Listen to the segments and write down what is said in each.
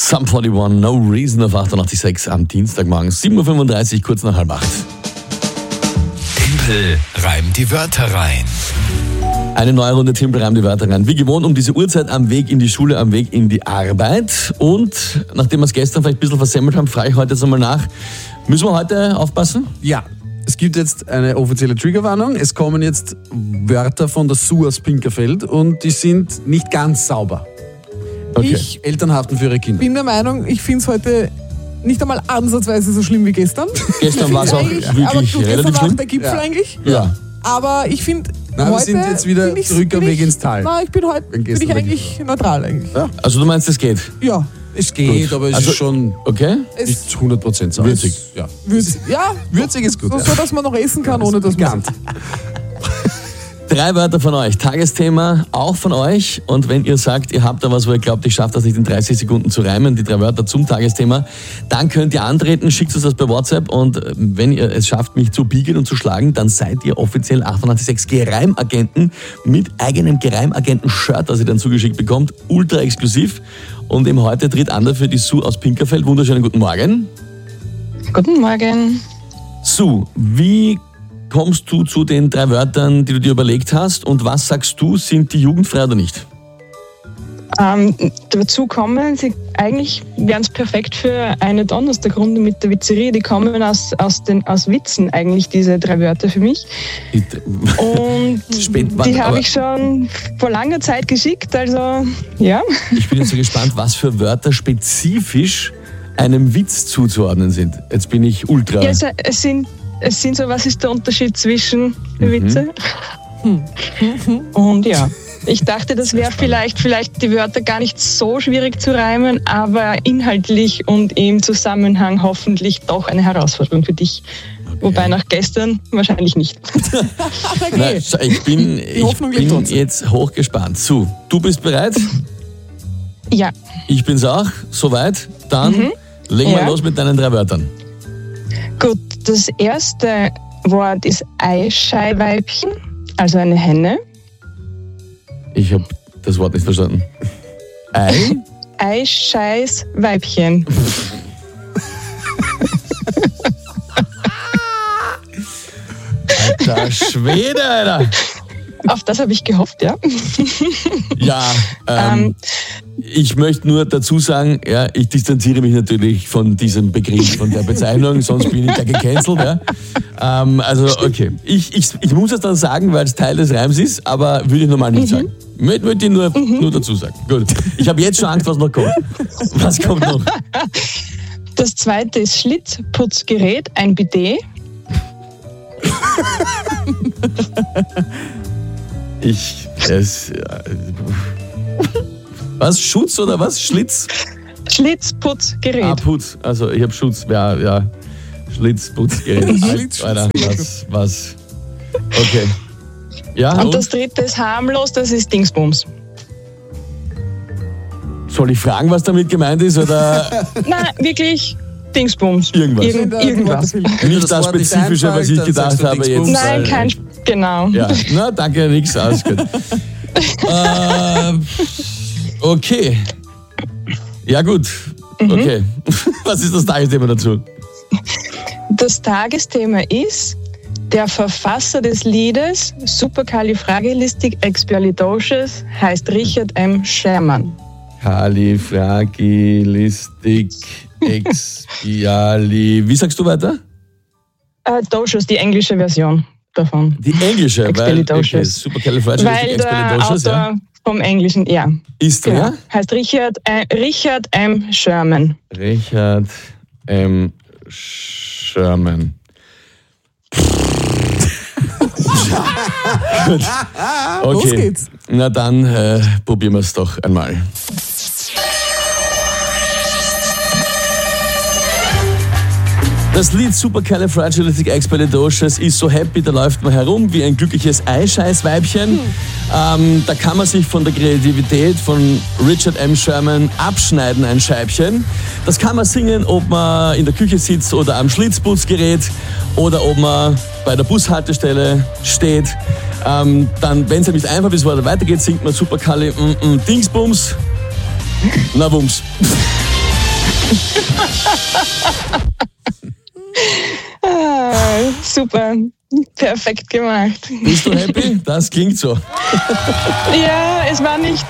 Sum 41, No Reason auf 88.6 am Dienstagmorgen, 7.35 Uhr, kurz nach 7:30. Tempel reimt die Wörter rein. Eine neue Runde Tempel reimt die Wörter rein. Wie gewohnt um diese Uhrzeit am Weg in die Schule, am Weg in die Arbeit. Und nachdem wir es gestern vielleicht ein bisschen versemmelt haben, frage ich heute jetzt einmal nach. Müssen wir heute aufpassen? Ja, es gibt jetzt eine offizielle Triggerwarnung. Es kommen jetzt Wörter von der Sue aus Pinkerfeld und die sind nicht ganz sauber. Okay. Eltern haften für ihre Kinder. Bin der Meinung, ich finde es heute nicht einmal ansatzweise so schlimm wie gestern. Gestern war es auch Eigentlich, wirklich aber du, relativ gestern war schlimm. der Gipfel Ja. eigentlich. Ja. Aber ich finde, Nein, wir heute sind jetzt wieder find ich's- zurück am bin Weg ich- ins Tal. Nein, ich bin heute Wenn bin gestern ich der eigentlich neutral eigentlich. Ja. Also du meinst, es geht? Ja. Es geht, Gut. aber es Also- ist schon Okay. nicht 100% sauber. Würzig. Ja. Ja, Würzig ist gut. so, ja. so, dass man noch essen kann, ohne dass man... Pikant. 3 Wörter von euch, Tagesthema auch von euch. Und wenn ihr sagt, ihr habt da was, wo ihr glaubt, ich schaffe das nicht in 30 Sekunden zu reimen, die 3 Wörter zum Tagesthema, dann könnt ihr antreten, schickt uns das bei WhatsApp und wenn ihr es schafft, mich zu biegen und zu schlagen, dann seid ihr offiziell 886 Geheimagenten mit eigenem Geheimagenten-Shirt, das ihr dann zugeschickt bekommt, ultra exklusiv. Und eben heute tritt an dafür die Sue aus Pinkerfeld. Wunderschönen guten Morgen. Guten Morgen. Sue, wie kommst du zu den 3 Wörtern, die du dir überlegt hast und was sagst du, sind die jugendfrei oder nicht? Dazu kommen, eigentlich wären es perfekt für eine Donnerstagrunde mit der Witzerie. Die kommen aus Witzen eigentlich, diese 3 Wörter für mich. Und die habe ich schon vor langer Zeit geschickt, also ja. Ich bin jetzt so gespannt, was für Wörter spezifisch einem Witz zuzuordnen sind. Jetzt bin ich ultra... Ja, es sind so, was ist der Unterschied zwischen Witze? Und ja, ich dachte, das wäre vielleicht die Wörter gar nicht so schwierig zu reimen, aber inhaltlich und im Zusammenhang hoffentlich doch eine Herausforderung für dich. Okay. Wobei nach gestern wahrscheinlich nicht. Na, ich bin Hoffnung lebt trotzdem. jetzt hochgespannt. Sue, du bist bereit? Ja. Ich bin's auch. Soweit. Dann legen wir los mit deinen 3 Wörtern. Gut, das erste Wort ist Eischeiweibchen, also eine Henne. Ich habe das Wort nicht verstanden. Eischeißweibchen. Alter Schwede, Alter. Auf das habe ich gehofft, ja. Ja, ich möchte nur dazu sagen, ja, ich distanziere mich natürlich von diesem Begriff, von der Bezeichnung, sonst bin ich ja gecancelt. Ja. Also, okay. Ich muss es dann sagen, weil es Teil des Reims ist, aber würde ich normal nicht sagen. Möchte ich nur dazu sagen. Gut. Ich habe jetzt schon Angst, was noch kommt. Was kommt noch? Das zweite ist Schlitzputzgerät, ein Bidet. Was? Schutz oder was? Schlitz? Schlitzputzgerät. Ah, Putz. Also, ich habe Schutz. Ja. Schlitzputzgerät. Alter, was? Okay. Ja, und das dritte ist harmlos, das ist Dingsbums. Soll ich fragen, was damit gemeint ist? Oder Nein, wirklich Dingsbums. Irgendwas. Irgendwas. nicht das Wort nicht Spezifische, was ich einfällt, dann gedacht sagst du habe jetzt. Dingsbums. Nein, kein. Genau. Ja, na, danke, nix, alles gut. Okay. Ja, gut. Okay. Was ist das Tagesthema dazu? Das Tagesthema ist, der Verfasser des Liedes Supercalifragilisticexpialidocious heißt Richard M. Sherman. Wie sagst du weiter? Docious, die englische Version davon. Die englische, weil Weil der Autor vom Englischen, ja. Ist der? Genau. Heißt Richard M. Sherman. Richard M. Sherman. Gut. Okay. Los geht's. Na dann probieren wir es doch einmal. Das Lied Supercalifragilisticexpialidocious ist so happy, da läuft man herum wie ein glückliches Eischeißweibchen. Da kann man sich von der Kreativität von Richard M. Sherman abschneiden, ein Scheibchen. Das kann man singen, ob man in der Küche sitzt oder am Schlitzputzgerät oder ob man bei der Bushaltestelle steht. Dann, wenn es einem nicht einfach ist, wo er weitergeht, singt man Supercali Dingsbums. Na Wumms. Super. Perfekt gemacht. Bist du happy? Das klingt so. Ja, es war nicht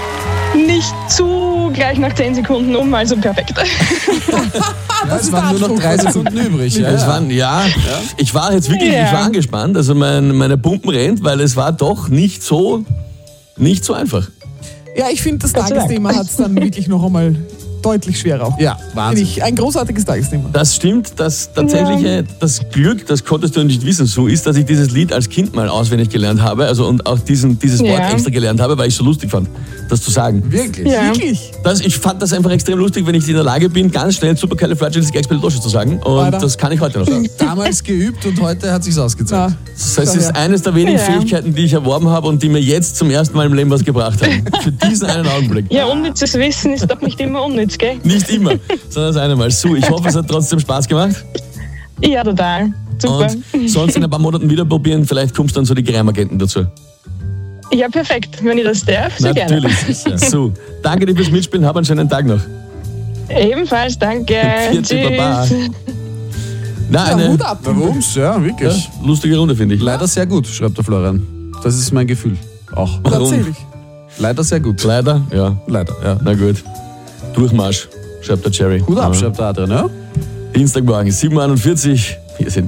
zu gleich nach 10 Sekunden um, also perfekt. Ja, es waren nur noch 3 Sekunden übrig. Ich war jetzt wirklich, ich war angespannt, also meine Pumpen rennt, weil es war doch nicht so einfach. Ja, ich finde, das Tagesthema hat es dann wirklich noch einmal deutlich schwerer. Ja, Wahnsinn. Finde ich ein großartiges Tagesthema. Das stimmt, das tatsächliche, das Glück, das konntest du nicht wissen, so ist, dass ich dieses Lied als Kind mal auswendig gelernt habe, also und auch dieses Wort extra gelernt habe, weil ich so lustig fand, das zu sagen. Wirklich? Ja. Wirklich? Ich fand das einfach extrem lustig, wenn ich in der Lage bin, ganz schnell Supercalifragilisticexpialidocious zu sagen, und das kann ich heute noch sagen. Damals geübt und heute hat sich's ausgezahlt. Ja. Das ist eines der wenigen Fähigkeiten, die ich erworben habe und die mir jetzt zum ersten Mal im Leben was gebracht haben. Für diesen einen Augenblick. Ja, unnützes Wissen ist doch nicht immer unnütz, gell? Nicht immer, sondern das eine Mal. So, ich hoffe, es hat trotzdem Spaß gemacht. Ja, total. Super. Und sonst in ein paar Monaten wieder probieren, vielleicht kommst dann so die Geheimagenten dazu. Ja, perfekt. Wenn ihr das darf, sehr gerne. Natürlich. So, danke dir fürs Mitspielen, hab einen schönen Tag noch. Ebenfalls, danke. Vierte Baba. Na, Ja, eine Hut ab. Wumms, ja, wirklich. lustige Runde, finde ich. Leider sehr gut, schreibt der Florian. Das ist mein Gefühl. Auch. Tatsächlich. Leider sehr gut. Leider? Ja. Leider, ja. Na gut. Durchmarsch, schreibt der Jerry. Hut ab, schreibt der Adrian, ja? Dienstagmorgen, 7:41 Uhr. Wir sind